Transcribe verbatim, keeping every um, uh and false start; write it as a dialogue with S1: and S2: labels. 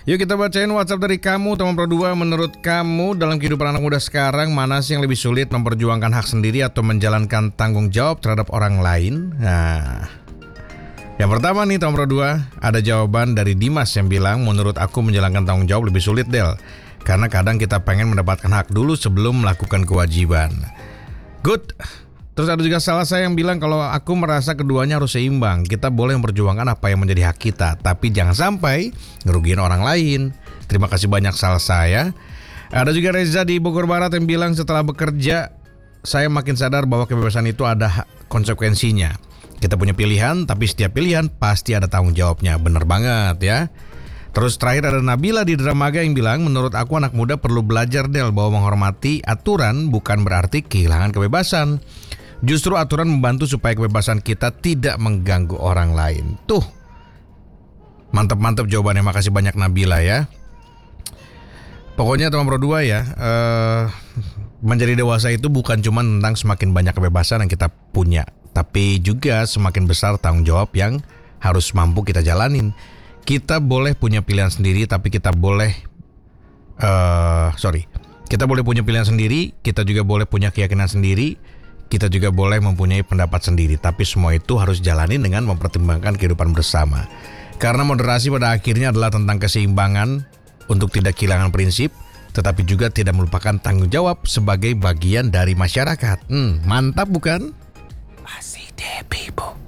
S1: Yuk kita bacain WhatsApp dari kamu, teman Pro dua. Menurut kamu dalam kehidupan anak muda sekarang, mana sih yang lebih sulit, memperjuangkan hak sendiri atau menjalankan tanggung jawab terhadap orang lain? Nah, yang pertama nih teman Pro dua, ada jawaban dari Dimas yang bilang, menurut aku menjalankan tanggung jawab lebih sulit, Del. Karena kadang kita pengen mendapatkan hak dulu sebelum melakukan kewajiban. Good. Terus ada juga salah saya yang bilang kalau aku merasa keduanya harus seimbang. Kita boleh memperjuangkan apa yang menjadi hak kita, tapi jangan sampai ngerugiin orang lain. Terima kasih banyak salah saya. Ada juga Reza di Bogor Barat yang bilang setelah bekerja, saya makin sadar bahwa kebebasan itu ada konsekuensinya. Kita punya pilihan, tapi setiap pilihan pasti ada tanggung jawabnya. Bener banget ya. Terus terakhir ada Nabila di Dramaga yang bilang, menurut aku anak muda perlu belajar, Del, bahwa menghormati aturan bukan berarti kehilangan kebebasan. Justru aturan membantu supaya kebebasan kita tidak mengganggu orang lain. Tuh, mantap-mantap jawabannya. Makasih banyak Nabila ya. Pokoknya teman Pro dua ya, uh, menjadi dewasa itu bukan cuma tentang semakin banyak kebebasan yang kita punya, tapi juga semakin besar tanggung jawab yang harus mampu kita jalanin. Kita boleh punya pilihan sendiri, tapi kita boleh, uh, sorry, kita boleh punya pilihan sendiri, kita juga boleh punya keyakinan sendiri. Kita juga boleh mempunyai pendapat sendiri, tapi semua itu harus jalani dengan mempertimbangkan kehidupan bersama. Karena moderasi pada akhirnya adalah tentang keseimbangan untuk tidak kehilangan prinsip, tetapi juga tidak melupakan tanggung jawab sebagai bagian dari masyarakat. Hmm, mantap bukan? Masih Debbie, Bu.